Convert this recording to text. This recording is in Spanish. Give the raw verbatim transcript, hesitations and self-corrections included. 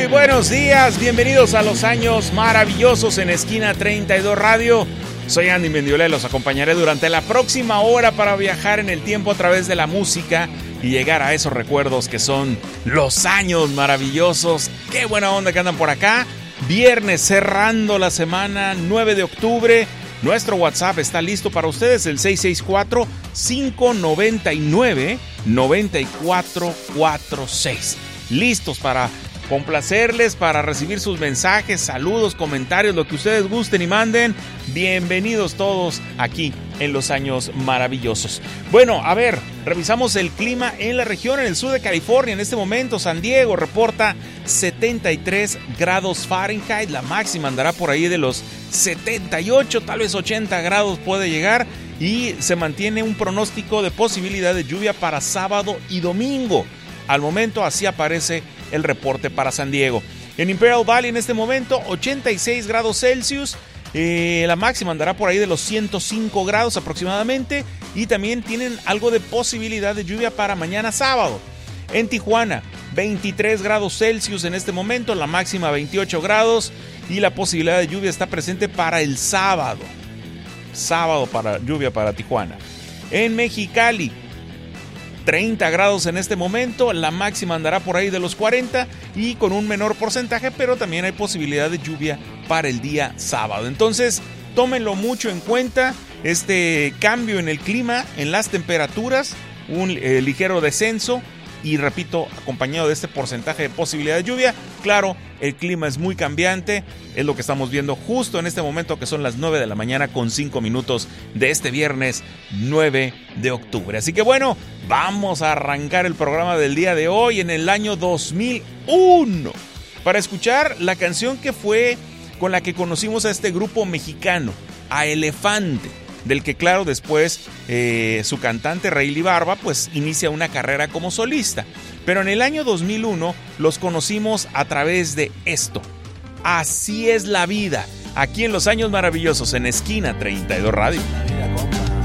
Muy buenos días, bienvenidos a los años maravillosos en Esquina treinta y dos Radio. Soy Andy Mendiola y los acompañaré durante la próxima hora para viajar en el tiempo a través de la música y llegar a esos recuerdos que son los años maravillosos. Qué buena onda que andan por acá. Viernes cerrando la semana, nueve de octubre. Nuestro WhatsApp está listo para ustedes, el seis seis cuatro, cinco nueve nueve, nueve cuatro cuatro seis. Listos para complacerles, para recibir sus mensajes, saludos, comentarios, lo que ustedes gusten y manden. Bienvenidos todos aquí en los años maravillosos. Bueno, a ver, revisamos el clima en la región, en el sur de California. En este momento, San Diego reporta setenta y tres grados Fahrenheit. La máxima andará por ahí de los setenta y ocho, tal vez ochenta grados puede llegar. Y se mantiene un pronóstico de posibilidad de lluvia para sábado y domingo. Al momento así aparece el reporte para San Diego. En Imperial Valley en este momento ochenta y seis grados Celsius. Eh, la máxima andará por ahí de los ciento cinco grados aproximadamente. Y también tienen algo de posibilidad de lluvia para mañana sábado. En Tijuana veintitrés grados Celsius en este momento. La máxima veintiocho grados. Y la posibilidad de lluvia está presente para el sábado. Sábado para lluvia para Tijuana. En Mexicali treinta grados en este momento, la máxima andará por ahí de los cuarenta y con un menor porcentaje, pero también hay posibilidad de lluvia para el día sábado. Entonces, tómenlo mucho en cuenta, este cambio en el clima, en las temperaturas, un eh, ligero descenso y, repito, acompañado de este porcentaje de posibilidad de lluvia. Claro, el clima es muy cambiante, es lo que estamos viendo justo en este momento, que son las nueve de la mañana con cinco minutos de este viernes nueve de octubre. Así que bueno, vamos a arrancar el programa del día de hoy en el año dos mil uno para escuchar la canción que fue con la que conocimos a este grupo mexicano, a Elefante, del que claro después eh, su cantante Rayleigh Barba pues inicia una carrera como solista. Pero en el año dos mil uno los conocimos a través de esto, Así es la vida, aquí en los años maravillosos en Esquina treinta y dos Radio. La vida, compa.